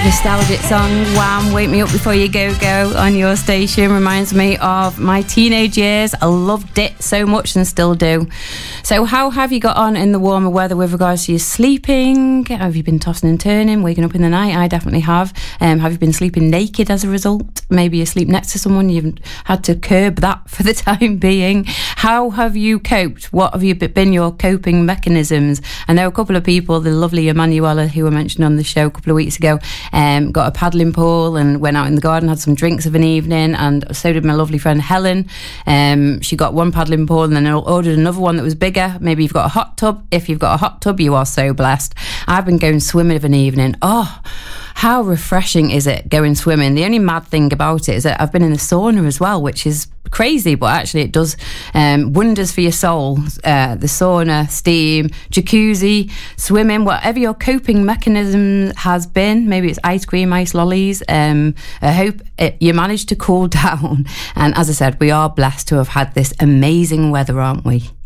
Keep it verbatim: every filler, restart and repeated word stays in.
Nostalgic song, Wham! Wake Me Up Before You Go Go on your station reminds me of my teenage years. I loved it so much and still do. So how have you got on in the warmer weather with regards to your sleeping? Have you been tossing and turning, waking up in the night? I definitely have. Um, have you been sleeping naked as a result? Maybe you sleep next to someone, you've had to curb that for the time being. How have you coped? What have you been your coping mechanisms? I know a couple of people, the lovely Emanuela, who I mentioned on the show a couple of weeks ago, um, got a paddling pool and went out in the garden, had some drinks of an evening, and so did my lovely friend Helen. Um, she got one paddling pool and then ordered another one that was bigger. Maybe you've got a hot tub. If you've got a hot tub, you are so blessed. I've been going swimming of an evening. Oh, how refreshing is it going swimming? The only mad thing about it is that I've been in the sauna as well, which is crazy, but actually it does um, wonders for your soul. Uh, the sauna, steam, jacuzzi, swimming, whatever your coping mechanism has been. Maybe it's ice cream, ice lollies. Um, I hope it, you managed to cool down. And as I said, we are blessed to have had this amazing weather, aren't we?